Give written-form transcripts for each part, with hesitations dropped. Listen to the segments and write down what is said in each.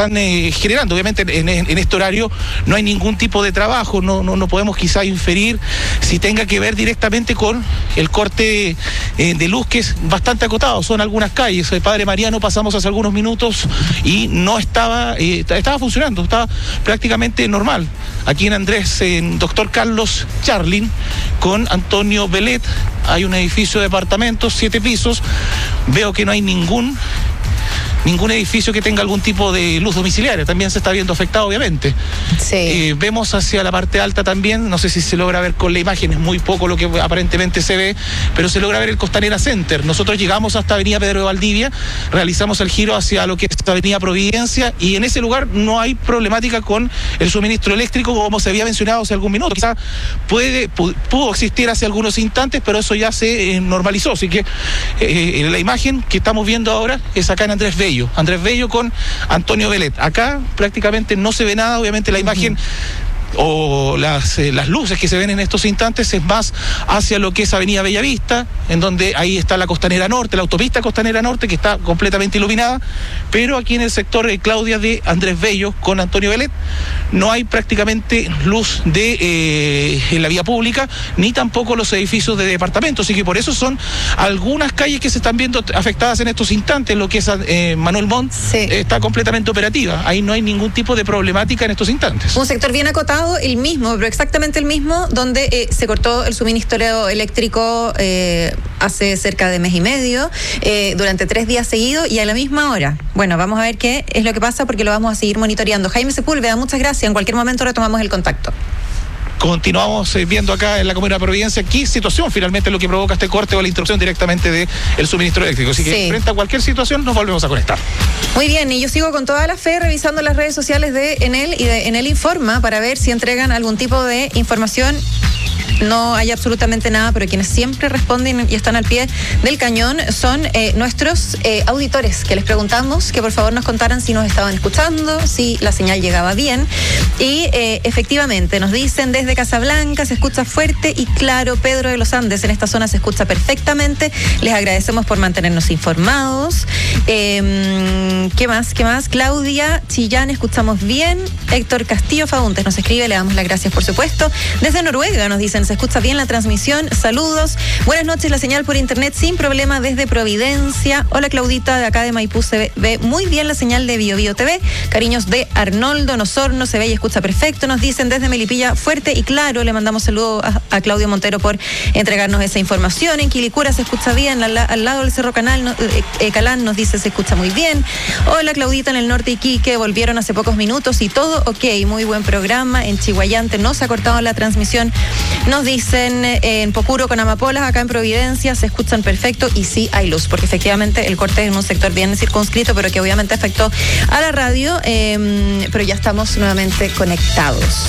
están generando. Obviamente en este horario no hay ningún tipo de trabajo, no podemos quizá inferir si tenga que ver directamente con el corte de luz, que es bastante acotado. Son algunas calles. Padre Mariano pasamos hace algunos minutos y no estaba funcionando, estaba prácticamente normal. Aquí en Andrés, en Doctor Carlos Charlin, con Antonio Belet, hay un edificio de departamentos, 7 pisos. Veo que no hay ningún edificio que tenga algún tipo de luz domiciliaria. También se está viendo afectado, obviamente. Sí. Vemos hacia la parte alta también, no sé si se logra ver con la imagen, es muy poco lo que aparentemente se ve, pero se logra ver el Costanera Center. Nosotros llegamos hasta Avenida Pedro de Valdivia, realizamos el giro hacia lo que es Avenida Providencia, y en ese lugar no hay problemática con el suministro eléctrico, como se había mencionado hace algún minuto. Quizá pudo existir hace algunos instantes, pero eso ya se normalizó. Así que la imagen que estamos viendo ahora es acá en Andrés Bello con Antonio Belet. Acá prácticamente no se ve nada. Obviamente la imagen o las luces que se ven en estos instantes es más hacia lo que es Avenida Bellavista, en donde ahí está la Costanera Norte, la autopista Costanera Norte, que está completamente iluminada, pero aquí en el sector Claudia de Andrés Bello con Antonio Belet no hay prácticamente luz en la vía pública, ni tampoco los edificios de departamentos, así que por eso son algunas calles que se están viendo afectadas en estos instantes. Lo que es Manuel Montt está completamente operativa, ahí no hay ningún tipo de problemática en estos instantes. Un sector bien acotado, el mismo, pero exactamente el mismo, donde se cortó el suministro eléctrico hace cerca de mes y medio, durante 3 días seguidos y a la misma hora. Bueno, vamos a ver qué es lo que pasa, porque lo vamos a seguir monitoreando. Jaime Sepúlveda, muchas gracias. En cualquier momento retomamos el contacto. Continuamos viendo acá en la Comuna de Providencia qué situación finalmente es lo que provoca este corte o la interrupción directamente del suministro eléctrico. Así que frente a cualquier situación nos volvemos a conectar. Muy bien, y yo sigo con toda la fe revisando las redes sociales de Enel y de Enel Informa para ver si entregan algún tipo de información. No hay absolutamente nada, pero quienes siempre responden y están al pie del cañón son nuestros auditores, que les preguntamos que por favor nos contaran si nos estaban escuchando, si la señal llegaba bien, y efectivamente nos dicen desde Casablanca se escucha fuerte y claro. Pedro de los Andes, en esta zona se escucha perfectamente. Les agradecemos por mantenernos informados. ¿Qué más? Claudia Chillán, escuchamos bien. Héctor Castillo Fauntes nos escribe, le damos las gracias por supuesto. Desde Noruega nos dicen, se escucha bien la transmisión, saludos. Buenas noches, la señal por internet sin problema desde Providencia. Hola Claudita, de acá de Maipú se ve muy bien la señal de BioBio TV. Cariños de Arnoldo en Osorno, se ve y escucha perfecto. Nos dicen desde Melipilla, fuerte y claro. Le mandamos saludos a Claudio Montero por entregarnos esa información. En Quilicura se escucha bien, al lado del Cerro Calán nos dice se escucha muy bien. Hola Claudita, en el norte Iquique volvieron hace pocos minutos y todo ok, muy buen programa. En Chihuayante no se ha cortado la transmisión. Nos dicen en Pocuro con Amapolas, acá en Providencia, se escuchan perfecto y sí hay luz, porque efectivamente el corte es en un sector bien circunscrito, pero que obviamente afectó a la radio, pero ya estamos nuevamente conectados.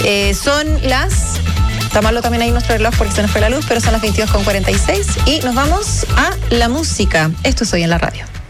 Está malo también ahí nuestro reloj porque se nos fue la luz, pero son las 22:46 y nos vamos a la música. Esto es Hoy en la Radio.